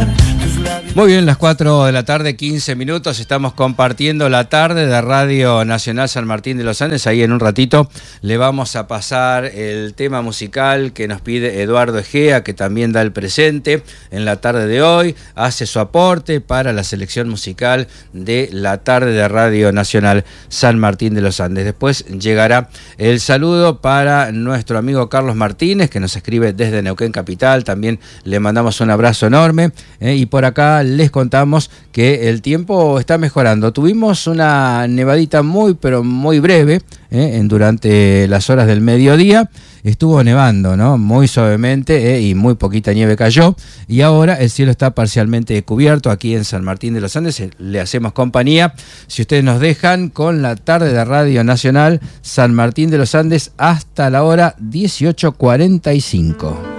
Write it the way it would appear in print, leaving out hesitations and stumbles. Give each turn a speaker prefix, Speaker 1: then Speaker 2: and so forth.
Speaker 1: Muy bien, las 4 de la tarde, 15 minutos. Estamos compartiendo la tarde de Radio Nacional San Martín de los Andes. Ahí en un ratito le vamos a pasar el tema musical que nos pide Eduardo Egea, que también da el presente en la tarde de hoy. Hace su aporte para la selección musical de la tarde de Radio Nacional San Martín de los Andes. Después llegará el saludo para nuestro amigo Carlos Martínez, que nos escribe desde Neuquén Capital. También le mandamos un abrazo enorme. Y por acá les contamos que el tiempo está mejorando. Tuvimos una nevadita pero muy breve durante las horas del mediodía. Estuvo nevando, ¿no? Muy suavemente y muy poquita nieve cayó. Y ahora el cielo está parcialmente cubierto aquí en San Martín de los Andes. Le hacemos compañía, si ustedes nos dejan, con la tarde de Radio Nacional San Martín de los Andes hasta la hora 18:45.